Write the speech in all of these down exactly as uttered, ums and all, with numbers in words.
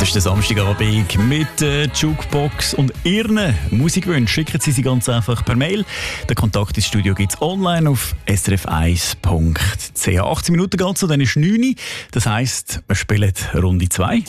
besten Samstagabend mit der Jukebox und Ihren Musikwünschen. Schicken Sie sie ganz einfach per Mail. Den Kontakt ins Studio gibt es online auf s r f eins punkt c h. achtzehn Minuten geht es, dann ist neun Uhr. Das heisst, wir spielen Runde zwei.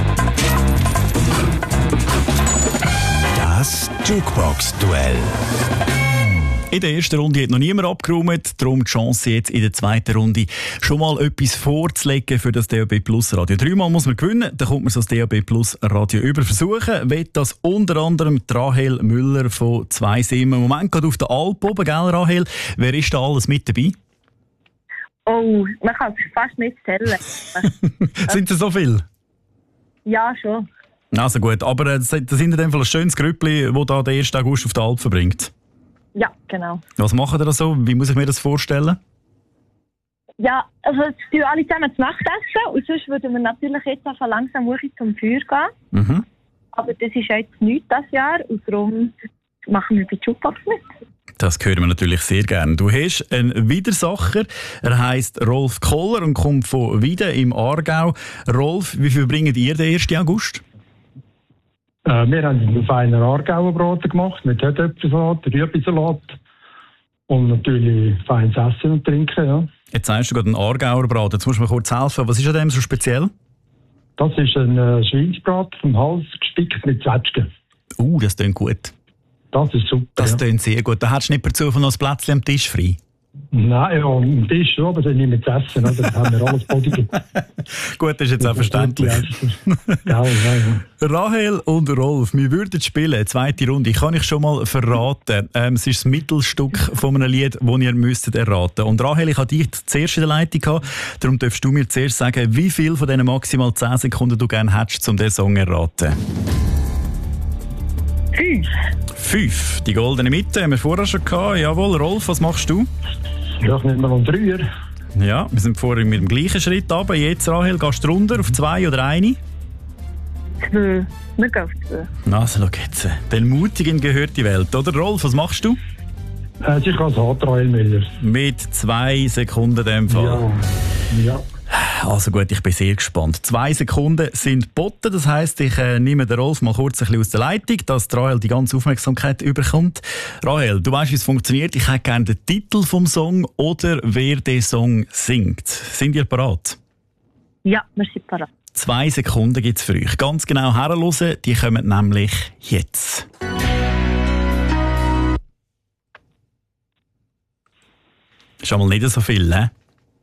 Das Jukebox-Duell. In der ersten Runde hat noch niemand abgeräumt, darum die Chance jetzt in der zweiten Runde schon mal etwas vorzulegen für das D A B Plus Radio. Dreimal muss man gewinnen, dann kommt man so das D A B Plus Radio über versuchen. Will das unter anderem Rahel Müller von zwei Simmen. Im Moment geht auf der Alp oben, gell Rahel? Wer ist da alles mit dabei? Oh, man kann es fast nicht zählen. Sind es so viele? Ja, schon. Also gut, aber das sind in dem Fall ein schönes Grüppli, das da den ersten August auf der Alp verbringt. Ja, genau. Was machen ihr da so? Wie muss ich mir das vorstellen? Ja, also wir tun alle zusammen zu Nacht essen und sonst würden wir natürlich jetzt einfach langsam zum Feuer gehen. Mhm. Aber das ist jetzt nichts dieses Jahr und darum machen wir bei Jukebox mit. Das hören wir natürlich sehr gerne. Du hast einen Widersacher, er heisst Rolf Koller und kommt von Wieden im Aargau. Rolf, wie viel bringt ihr den ersten August? Äh, wir haben einen feinen Aargauer Braten gemacht mit Herdöpfelsalat, Rüebisalat und natürlich feines Essen und Trinken. Ja. Jetzt sagst du gerade einen Aargauer Braten. Jetzt musst du mir kurz helfen. Was ist an dem so speziell? Das ist ein äh, Schweinsbraten vom Hals gespickt mit Zwetschgen. Uh, das klingt gut. Das ist super. Das ja. klingt sehr gut. Da hättest du nicht per Zufall noch ein Plätzchen am Tisch frei? Nein, ja, am Tisch schon, aber das nicht mit Essen. Also, das haben wir alles Bodig. Gut, das ist jetzt auch verständlich. Ja, ja, ja. Rahel und Rolf, wir würden spielen, zweite Runde. Kann ich schon mal verraten. Ähm, es ist das Mittelstück von einem Lied, das ihr müsstet erraten. Und Rahel, ich hatte dich zuerst in der Leitung gehabt, darum darfst du mir zuerst sagen, wie viel von diesen maximal zehn Sekunden du gerne hättest, um diesen Song zu erraten. Fünf. Fünf. Die goldene Mitte haben wir vorher schon gehabt. Jawohl, Rolf, was machst du? Ja, ich nehme mal einen Dreier. Ja, wir sind vorher mit dem gleichen Schritt runter. Jetzt, Rahel, gehst du runter auf zwei oder eine? Zwei. Wir gehen auf zwei. Also, schau jetzt. Den Mutigen gehört die Welt, oder? Rolf, was machst du? Äh, ich kann es haben, Rahel Müller. Mit zwei Sekunden in dem Fall. Ja. ja. Also gut, ich bin sehr gespannt. Zwei Sekunden sind geboten, das heisst, ich äh, nehme den Rolf mal kurz ein bisschen aus der Leitung, dass Rahel die ganze Aufmerksamkeit überkommt. Rahel, du weißt, wie es funktioniert. Ich hätte gerne den Titel vom Song oder wer den Song singt. Sind ihr bereit? Ja, wir sind bereit. Zwei Sekunden gibt es für euch. Ganz genau herhören, die kommen nämlich jetzt. Ist einmal nicht so viel, ne?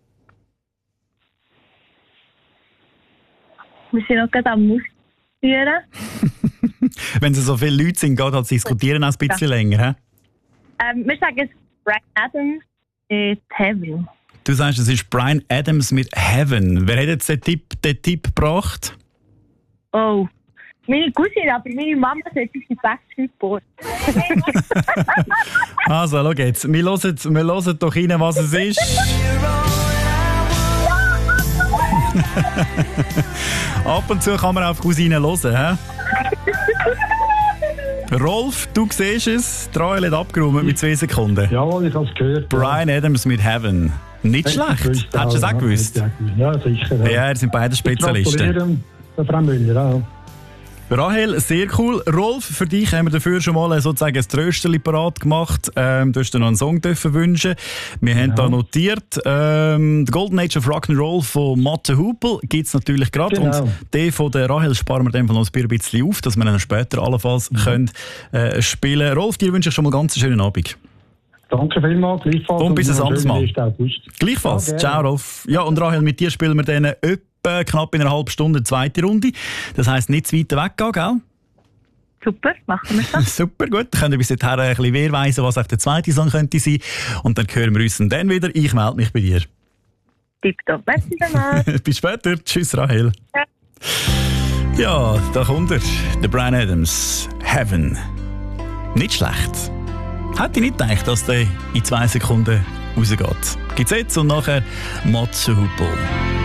Wir sind noch gerade am Musik führen. Wenn es so viele Leute sind, geht das Diskutieren auch ein bisschen ja. länger. He? Ähm, wir sagen es Bryan Adams mit Heaven. Du sagst, es ist Bryan Adams mit Heaven. Wer hat jetzt den Tipp, den Tipp gebracht? Oh, meine Cousine, aber meine Mama sagt, sie ist Backstreet Boys. Also, schau jetzt. Wir hören, wir hören doch rein, was es ist. Ab und zu kann man auf Cousine hören. He? Rolf, du siehst es. Die Rahel hat abgeräumt mit zwei Sekunden. Jawohl, ich habe es gehört. Bryan Adams mit Heaven. Nicht schlecht. Hättest du es auch gewusst? Ja, sicher. Ja, ja, sind beide Spezialisten. Der Frau Müller, ja. Rahel, sehr cool. Rolf, für dich haben wir dafür schon mal sozusagen ein Trösterli parat gemacht. Ähm, du hast dir noch einen Song dürfen wünschen. Wir haben ja. da notiert, ähm, The Golden Age of Rock'n'Roll von Mathe Hupel gibt es natürlich gerade. Genau. Und den von der Rahel sparen wir dann noch ein bisschen auf, dass wir dann später allenfalls mhm. können, äh, spielen können. Rolf, dir wünsche ich schon mal ganz einen schönen Abend. Danke vielmals, gleichfalls. Und bis ein anderes Mal. Gleichfalls. Ja, ciao, Rolf. Ja, und Rahel, mit dir spielen wir dann etwa knapp in einer halben Stunde zweite Runde. Das heisst, nicht zu weit weggehen, gell? Super, machen wir das. Super, gut. Dann können wir bis dahin ein bisschen wehrweisen, was auch der zweite Song könnte sein. Und dann hören wir uns dann wieder. Ich melde mich bei dir. Tipptopp, merci mal. Bis später. Tschüss, Rahel. Ja, ja, da kommt er. Der Bryan Adams. Heaven. Nicht schlecht. Hätte ich nicht gedacht, dass der in zwei Sekunden rausgeht. Gibt's jetzt und nachher Matze Hupel.